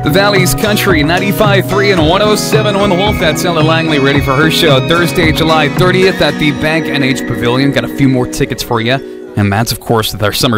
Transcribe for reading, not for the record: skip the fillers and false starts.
Valley's Country, 95.3 and 107.1 The Wolf. That's Ella Langley, ready for her show Thursday, July 30th at the Bank NH Pavilion. Got a few more tickets for you. And that's, of course, with our summer